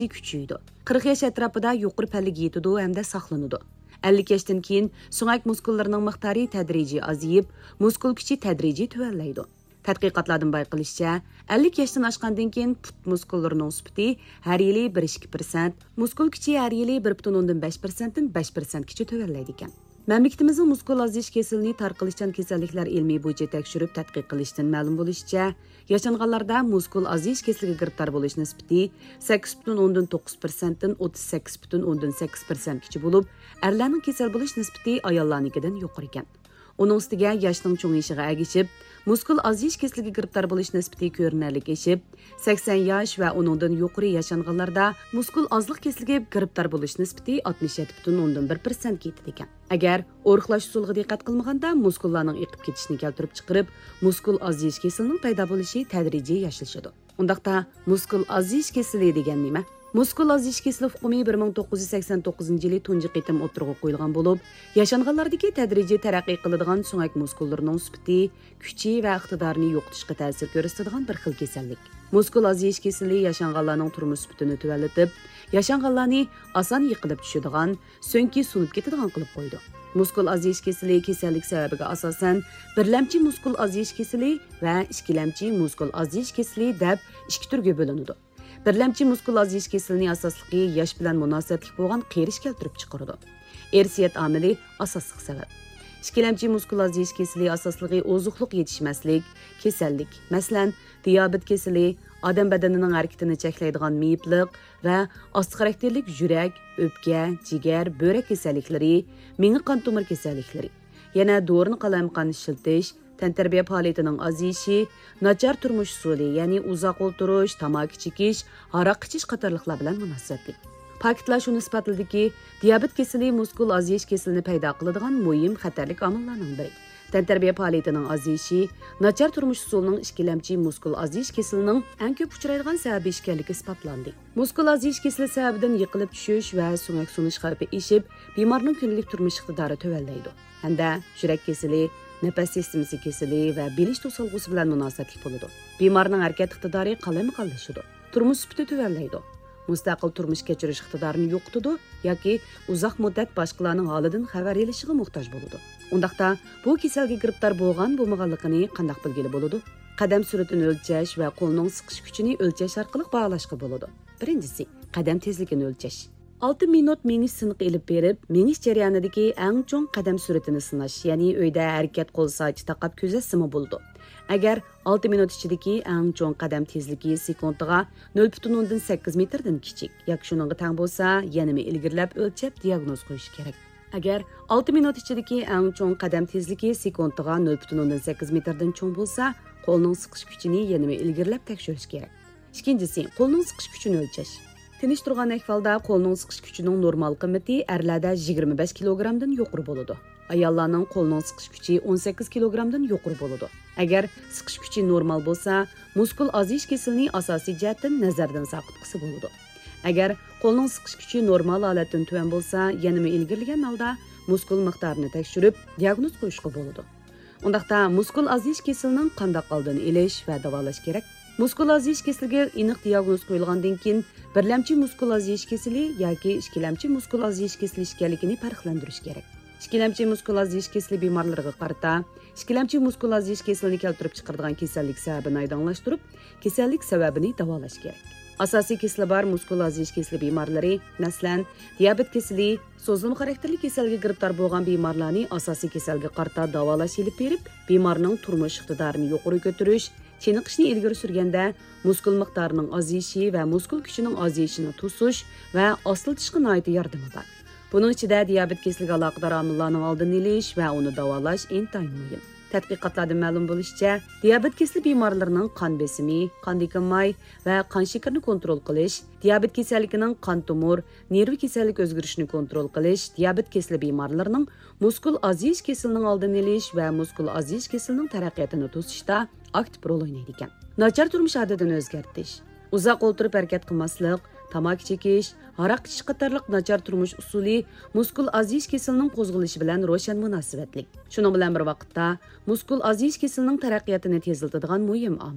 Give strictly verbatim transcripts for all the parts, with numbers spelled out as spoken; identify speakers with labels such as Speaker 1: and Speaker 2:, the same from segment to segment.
Speaker 1: kuchaydi. qirq yosh atrofida yuqori pallaga yetadi hamda saqlanadi. ellik yoshdan keyin so'ngak muskullarining miqdori tadrijiy aziyib, muskul kuchi tadrijiy tuvanlaydi. Tadqiqotlardan bayqilishicha, ellik yoshdan oshgandan keyin put muskullarining sifati har yili bir ikki persent, muskul kuchi har yili bir butun o'ndan besh persent dan besh persent kichi tuvanlaydi ekan. Mamlakatimizning muskul aziyish kasalligining tarqalishchan kasalliklar ilmiy bo'yicha tekshirib tadqiq qilishdan ma'lum bo'lishicha, yashanganlarda muskul aziyish kasalligiga giribtor bo'lish nisbati sakkiz butun o'ndan to'qqiz persent dan o'ttiz sakkiz butun o'ndan sakkiz persent kichi bo'lib, erlarning kasal bo'lish nisbati ayollarnikidan yuqori ekan. Uning ustiga yoshning cho'ng'ishiga agishib, muskul aziyish kasalligiga giribtor bo'lish nisbati ko'rinarli eshib, sakson yosh va uningdan yuqori yashanganlarda muskul ozliq kasalligiga giribtor bo'lish nisbati oltmish yetti butun o'ndan bir persent ga yetadi ekan. Agar o'riqlash usuliga diqqat qilmaganda muskullarning eqib ketishini keltirib chiqarib, muskul aziyish kasalining paydo bo'lishi tadrijiy yashilishadi. Undaqda muskul aziyish kasali degan nima? Muskul aziyish kasali hukmi bir ming to'qqiz yuz sakson to'qqizinchi yili tunji qitim o'tirg'i qo'yilgan bo'lib, yashanganlardagi tadrijiy taraqqiy qiladigan so'ngak muskullarining sifati, kuchi va iqtidorini yo'qotishga ta'sir ko'rsatadigan bir xil kasallik. Muskul aziyish kasali yashanganlarning turmush sifatini tuvallatib, yashanganlarni oson yiqilib tushadigan, so'ngki sunib ketadigan qilib qo'ydi. Muskul aziyish kasali kasallik sababiga asosan birlamchi muskul aziyish kasali va ikkilamchi muskul aziyish kasali deb ikki turga bo'linadi. Birlamchi muskul aziyish kasalining asosligi yosh bilan munosabatli bo'lgan qerish keltirib chiqaradi. Ersiyat omili asosli sabab. Ikkilamchi muskul aziyish kasali asosligi ozuqliq yetishmaslik, kasallik, masalan, diabet kasali, odam badanining harakatini cheklaydigan miyiblik va osti xarakterlik yurak, o'pka, jigar, böbrek kasalliklari, miya qon tomir kasalliklari, yana do'rini qalamqon shiltish, tantarbiya faoliyatining aziyishi, nachar turmush usuli, ya'ni uzoq o'tirish, tamaki chekish, aroq ichish qatorliqlar bilan munosabatli. Paketlar shuni isbotladiki, diabet kasali muskul aziyish kasalini paydo qiladigan muhim xatarlik omillarning biri. Tantarbiya faoliyatining aziyishi, nachar turmush usulining ikkilamchi muskul aziyish kasalining eng ko'p uchraydigan sababi ekanligi isbotlandi. Muskul aziyish kasali sababidan yiqilib tushish va so'ngak sunish xavfi eshib, bemorning kunlik turmush iqtidori tuvallaydi. Hamda yurak kasali, nafas sistemasi kasali va bilish to'solg'usi bilan munosabatli bo'ladi. Bemorning harakat iqtidori qalami-qallashadi. Turmush sifati tuvallaydi. Mustaqil turmush kechirish iqtidorini yo'qotadi yoki uzoq muddat boshqalarning holidan xabar olishiga muhtoj bo'ladi. Undaqda bu kasalga giribtor bo'lgan bo'lmaganligini qanday bilgili bo'ladi? Qadam sur'atini o'lchash va qo'lning siqish kuchini o'lchash orqali bog'lashga bo'ladi. Birinchisi, qadam tezligini o'lchash. olti minut menish siniqi ilib berib, menish jarayonidagi eng cho'ng qadam sur'atini sinash, ya'ni uyda harakat qo'l soati taqab ko'zasimi bo'ldi. Agar olti minut ichidagi eng cho'ng qadam tezligi sekundiga nol butun o'ndan sakkiz metrdan kichik yoki shuningga teng bo'lsa, yanami ilgirlab o'lchab diagnoz qo'yish kerak. Agar olti minut ichidagi eng cho'ng qadam tezligi sekundiga nol butun o'ndan sakkiz metrdan cho'ng bo'lsa, qo'lning siqish kuchini yanami ilgirlab tekshirish kerak. Ikkinchisi, qo'lning siqish kuchini o'lchash. Tinish turgan ahvolda qo'lning siqish kuchining normal qiymati erlarda yigirma besh kilogrammdan yuqori bo'ladi. Ayollarning qo'lning siqish kuchi o'n sakkiz kilogrammdan yuqori bo'ladi. Agar siqish kuchi normal bo'lsa, muskul aziyish kasalining asosiy jihatdan nazardan saqitqisi bo'ladi. Agar qo'lning siqish kuchi normal holatdan tuvan bo'lsa, yanama ilgirlagan holda muskul miqdorini tekshirib, diagnoz qo'yishga bo'ladi. Undaqda muskul aziyish kasalining qanday oldini olish va davolash kerak? Muskul aziyish kasaliga aniq diagnoz qo'yilgandan keyin birlamchi muskul aziyish kasali yoki ikkilamchi muskul aziyish kasali ekanligini farqlantirish kerak. Ikkilamchi muskul aziyish kasali bemorlariga qarata, ikkilamchi muskul aziyish kasalini keltirib chiqaradigan kasallik sababini oydinlashtirib, kasallik sababini davolash kerak. Asosiy kasali bor muskul aziyish kasali bemorlari, masalan, diabet kasali, so'zilma xarakterli kasalga giribtor bo'lgan bemorlarni asosiy kasalga qarata davolash ilib berib, bemorning turmush iqtidorini yuqori ko'tarish, chiniqishni ilgari surganda muskul miqdorining aziyishi va muskul kuchining aziyishini to'sish va osiltishga noiti yordami bor. Buning ichida diabet kasaliga aloqador omillarning oldini olish va uni davolash intayin muhim. Tadqiqotlardan ma'lum bo'lishicha, diabet kasali bemorlarining qon besimi, qondagi may va qon shakarini kontrol qilish, diabet kasalligining qon tomir, nerv kasallik o'zgarishini kontrol qilish, diabet kasali bemorlarining muskul aziyish kasalining oldini olish va muskul aziyish kasalining taraqqiyotini to'sishda aktiv rol o'ynaydi ekan. Nachar turmush odatini o'zgartirish, uzoq o'tirib harakat qilmaslik, tamaki chekish, aroq ichish qatorliq nachar turmush usuli muskul aziyish kasalining qo'zg'alishi bilan ro'shan munosabatlik. Shuning bilan bir vaqtda muskul aziyish kasalining taraqqiyotini tezlatadigan muhim omil.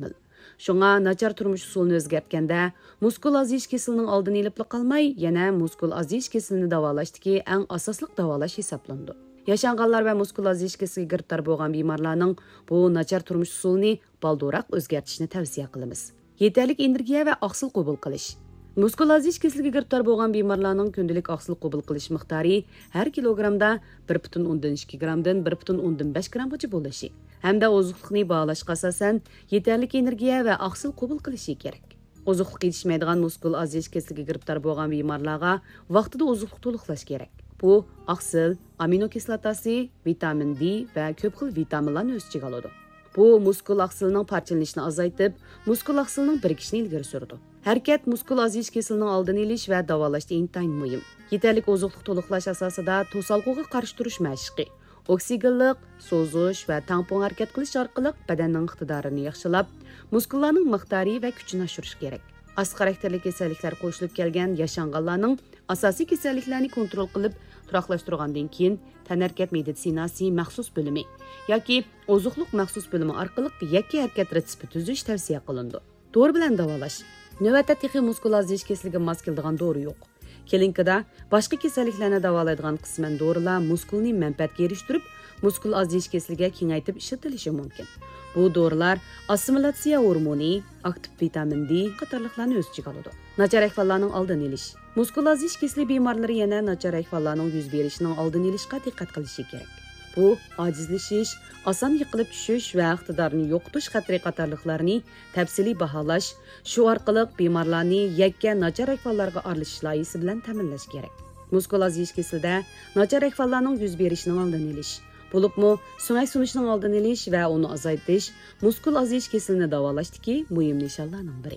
Speaker 1: Шуңа начар turmush usulini o'zgartganda, muskul aziyish kesilining oldini olib qolmay, yana muskul aziyish kesilini davolashdagi eng asosli davolash hisoblandi. Yaşanğanlar va muskul aziyish kesiliga giriftar bo'lgan bemorlarning bu nachar turmush usulini balduroq o'zgartishni tavsiya qilamiz. Yetarli energiya va oqsil qabul qilish. Muskul aziyish kesiliga giriftar bo'lgan bemorlarning kundalik oqsil qabul qilish miqdori har kilogramda bir butun o'ndan ikki grammdan bir butun o'ndan besh grammgacha bo'lishi hamda oziqlikni bağlashga asosan yetarli energiya va oqsil qabul qilishi kerak. Oziqlik yetishmaydigan muskul aziyish kesiliga giriftar bo'lgan bemorlarga vaqtida oziqlik to'liqlash kerak. Bu oqsil, amino kislotasi, vitamin D va ko'p xil vitaminlarni o'z ichiga oladi. Bu muskul oqsilining parchalanishini azaytib, muskul oqsilining birikishini ilgari suradi. Harakat muskul aziyish kesilining oldini olish va davolashda intayin muhim. Yetarli oziqlik to'liqlash asosida to'salg'uga qarshi turish mashqi, oksigenlik, so'zish va tampon harakat qilish orqali badanning iqtidorini yaxshilab, muskullarning miqdori va kuchini oshirish kerak. Asli xarakterli kasalliklar qo'shilib kelgan yaşanğanlarning asosiy kasalliklarni kontrol qilib turaqlashtirgandan keyin tanarkat meditsinasi maxsus bo'limi yoki oziqlik maxsus bo'limi orqali yakka harakat retsepti tuzish tavsiya qilindi. Dori bilan davolash. Navbatda texi muskul aziyish kesiliga mos keladigan dori yo'q. Kelinkada boshqa kasalliklarni davolaydigan qisman dorilar muskulni manfaatga erishtirib, muskul aziyish kesiliga kengaytib ishlatilishi mumkin. Bu dorilar assimilyatsiya hormoni, aktiv vitamin D qatorliqlarni o'z ichiga oladi. Nachar ahvollarning oldini olish. Muskul aziyish kesili bemorlari yana nachar ahvollarning yuz berishining oldini olishga diqqat qilishi kerak. Bu ojizlashish, oson yiqilib tushish va iqtidorni yo'qotish xatri qatorliqlarni tafsiliy baholash, shu orqali bemorlarni yakka nachar ahvollarga aralishish loyihasi bilan ta'minlash kerak. Muskul aziyish kesilida nachar ahvollarning yuz berishining oldini olish bo'libmi, so'ngak sunishning oldini olish va uni azaytish muskul aziyish kesilini davolashdagi muhim nishonlarning biri.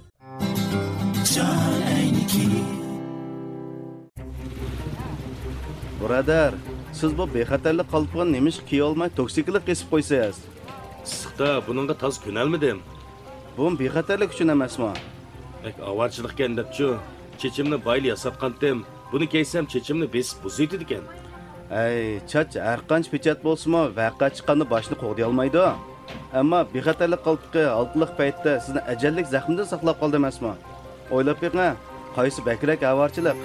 Speaker 2: Birodar, siz bu bexatarlik qalpog'ini nemish kiy olmay toksiklik qesib qo'ysangiz.
Speaker 3: Issiqda buningga toz ko'nalmadim.
Speaker 2: Bu bexatarlik uchun emasmi?
Speaker 3: Bak avarchilikka debchu, chechimni bayli yasatqandim. Buni kiysam chechimni besib buzaydi ekan.
Speaker 2: Ay, chach har qancha pechat bo'lsa-mu, vaqa chiqqanni boshni qo'g'day olmaydi. Ammo bexatarlik qalpoqi oltiliq paytda sizni ajallik zaxmdan saqlab qoldi emasmi? O'ylab beqing, qaysi bakrak avarchilik?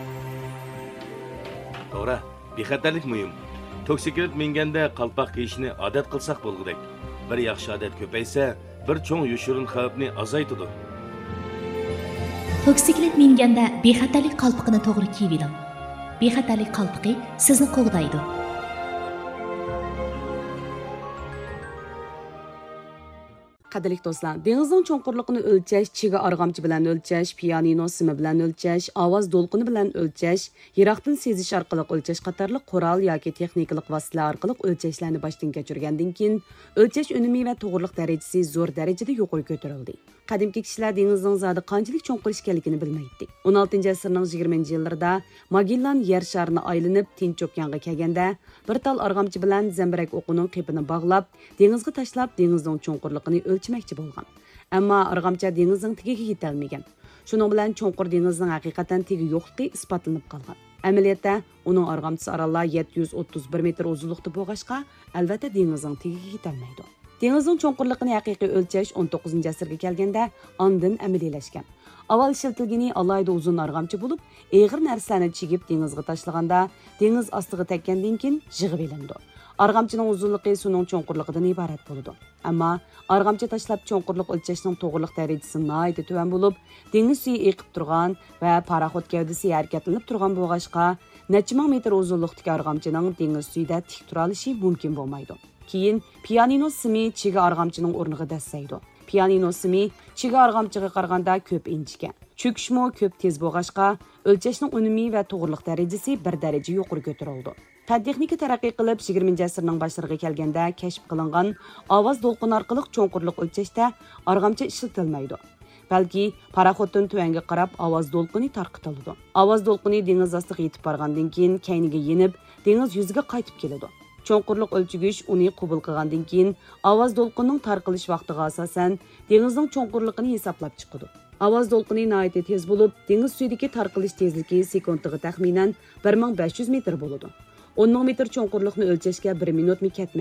Speaker 3: To'g'ri, bexatarlik muhim. Toksiklik minganda qalpoq kiyishni odat qilsak bo'lgudek. Bir yaxshi odat ko'paysa, bir cho'ng yoshirin xavfni azaytadi.
Speaker 4: Toksiklik minganda bexatarlik qalpoqini to'g'ri kiyib oling. Bexatarlik qalpoqi sizni qo'g'daydi.
Speaker 1: Qadrli do'stlar, dengizning cho'nqurligini o'lchash, chiga arg'amchi bilan o'lchash, pianino simi bilan o'lchash, ovoz to'lqini bilan o'lchash, yiroqdan sezish orqali o'lchash qatorliq qurol yoki texnikalik vositalar orqali o'lchashlarni boshdan kechirgandan keyin o'lchash unumi va to'g'riliq darajasi zo'r darajada yuqori ko'tarildi. Qadimki kishilar dengizning zodi qanchalik cho'nqur ekanligini bilmaydi. o'n oltinchi asrning yigirmanchi yillarida Magellan yer sharini aylanib Tinch okeanga kelganda bir tal arg'amchi bilan zambarak o'qining qepini bog'lab, dengizga tashlab dengizning cho'nqurligini o'lchmoqchi bo'lgan. Ammo arg'amchi dengizning tagiga yetolmagan. Shuning bilan cho'nqur dengizning haqiqatan tegi yo'qligi isbotlanib qolgan. Amaliyotda uning arg'amchisi orallar yetti yuz o'ttiz bir metr uzunlikda bo'lg'achqa, albatta dengizning tagiga yetolmaydi. Dengizning cho'nqurligini haqiqiy o'lchash o'n to'qqizinchi asrga kelganda ondan amaliylashgan. Avval ishlatilgani alayda uzun arg'amchi bo'lib, eg'ir narsalarni chigib dengizga tashlaganda, dengiz ostiga tekkandan keyin yig'ib elindi. Arg'amchining uzunligi suvning cho'nqurligidan iborat bo'ladi. Ammo arg'amchi tashlab cho'nqurlik o'lchashning to'g'riliq darajasi nihoyatda tuvan bo'lib, dengiz suvi eqib turgan va paraxod gavdasi harakatlanib turgan bo'lg'achqa, necha ming metr uzunlikdagi arg'amchining dengiz suvida tik tura olishi mumkin bo'lmaydi. Keyin pianino simi chiga arg'amchining o'rniga dasaydi. Pianino simi chiga arg'amchiga qaraganda ko'p inchgan. Cho'kishmo ko'p tez bo'lg'achqa, o'lchashning unumi va to'g'riliq darajasi bir daraja yuqori ko'tarildi. Texnika taraqqiy qilib yigirmanchi asrning boshlariga kelganda kashf qilingan ovoz to'lqini orqali cho'nqurlik o'lchashda arg'amchi ishlatilmaydi. Balki paraxoddan tuvanga qarab ovoz to'lqini tarqitiladi. Ovoz to'lqini dengiz ostiga yetib borgandan keyin kayniga yenib, dengiz yuziga qaytib keladi. Cho'nqurlik o'lchigich uni qabul qilgandan keyin ovoz to'lqinining tarqalish vaqtiga asosan dengizning cho'nqurligini hisoblab chiqadi. Ovoz to'lqini nihoyatda tez bo'lib, dengiz suyidagi tarqalish tezligi sekundiga taxminan bir ming besh yuz metr bo'ladi. o'n ming metr cho'nqurlikni o'lchashga bir minutmi ketmaydi.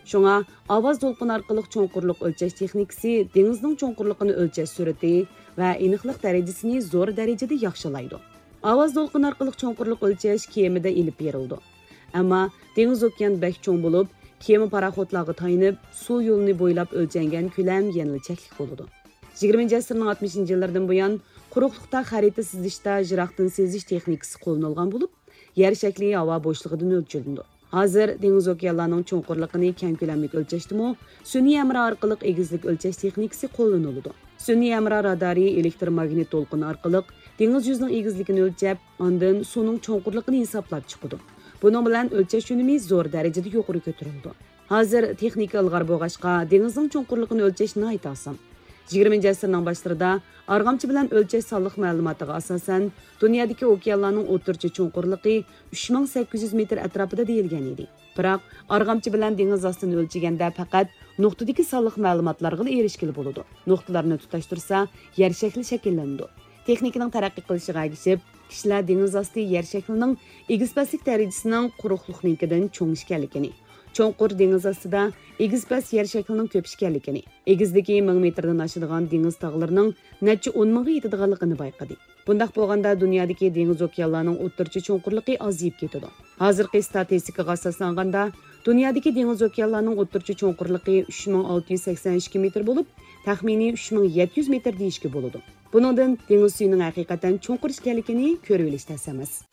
Speaker 1: Шуңа ovoz to'lqini orqali cho'nqurlik o'lchash texnikasi dengizning cho'nqurligini o'lchash sur'ati va aniqlik darajasini zo'r darajada yaxshilaydi. Ovoz to'lqini orqali cho'nqurlik o'lchash kemada ilib berildi. Ammo dengiz okean bak cho'ng bo'lib, kema paraxodlarga tayinib, suv yo'lini bo'ylab o'lchangan ko'lam yanada cheklik bo'ladi. yigirmanchi asrning oltmishinchi yillardan buyon quruqlikda xarita sizishda jiroqdan sezish texnikasi qo'llanilgan bo'lib, yer shakli havo bo'shlig'idan o'lchildi. Hozir dengiz okeanlarning cho'nqurligini keng ko'lamli o'lchashdimi, sun'iy amra orqali egizlik o'lchash texnikasi qo'llaniladi. Sun'iy amra radari elektromagnit to'lqini orqali dengiz yuzining egizligini o'lchab, ondan suvning cho'nqurligini hisoblab chiqadi. Buning bilan o'lchash unumi zo'r darajada yuqori ko'tarildi. Hozir texnika ilg'or bo'lg'achqa dengizning cho'nqurligini o'lchash nihoyat oson. yigirmanchi asrning boshlarida arg'amchi bilan o'lchash sonliq ma'lumotiga asosan dunyodagi okeanlarning o'rtacha cho'nqurligi uch ming sakkiz yuz metr atrofida deyilgan edi. Biroq arg'amchi bilan dengiz ostini o'lchaganda faqat nuqtadagi sonliq ma'lumotlarga erishgili bo'ladi. Nuqtalarni tutashtirsa, yer shakli shakllandi. Texnikaning taraqqiy qilishiga ergishib, kishilar dengiz osti yer shaklining egizpastlik darajasining quruqliknikidan cho'ng ekanligini, cho'nqur dengiz ostida egizpast yer shaklining ko'p ekanligini, egizligi ming metrdan oshadigan dengiz tog'larining necha o'n mingga yetadiganligini bayqadi. Bundaq bo'lganda dunyodagi dengiz okeanlarning o'rtacha cho'nqurligi ozayib ketadi. Hozirgi statistikaga asoslanganda dunyodagi dengiz okeanlarning o'rtacha cho'nqurligi uch ming olti yuz sakson ikki metr bo'lib, taxminiy uch ming yetti yuz metr deyishga bo'ladi. Buningdan dengiz suyining haqiqatan cho'nqur ekanligini ko'rib olish emas.